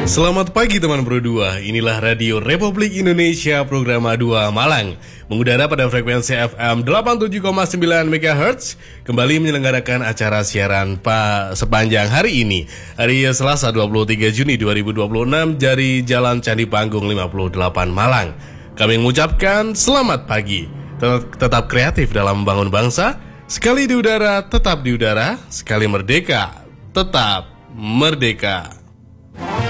Selamat pagi teman Pro 2, inilah Radio Republik Indonesia program A2 Malang. Mengudara pada frekuensi FM 87,9 MHz, kembali menyelenggarakan acara siaran sepanjang hari ini. Hari Selasa 23 Juni 2026 dari Jalan Candi Panggung 58 Malang. Kami mengucapkan selamat pagi, tetap kreatif dalam membangun bangsa, sekali di udara, tetap di udara, sekali merdeka, tetap merdeka.